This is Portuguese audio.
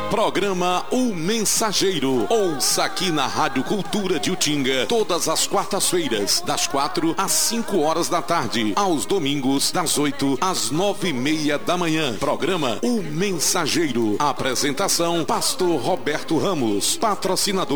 Programa O Mensageiro. Ouça aqui na Rádio Cultura de Utinga, todas as quartas-feiras, das 4 às 5 horas da tarde. Aos domingos, das 8 às 9:30 da manhã. Programa O Mensageiro. Apresentação, Pastor Roberto Ramos. Patrocinador